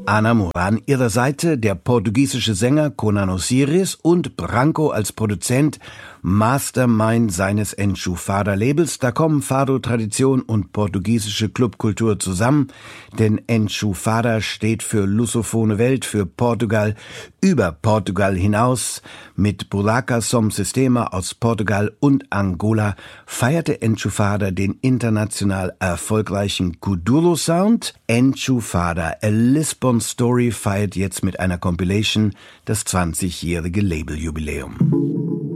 Ana Moura an ihrer Seite, der portugiesische Sänger Conan Osiris und Branco als Produzent, Mastermind seines Enxufada-Labels. Da kommen Fado-Tradition und portugiesische Clubkultur zusammen, denn Enxufada steht für lusophone Welt, für Portugal, über Portugal hinaus. Mit Bulaca Som Sistema aus Portugal und Angola feierte Enxufada den international erfolgreichen Kuduro-Sound. Enxufada, A Lisbon Story, feiert jetzt mit einer Compilation das 20-jährige Labeljubiläum.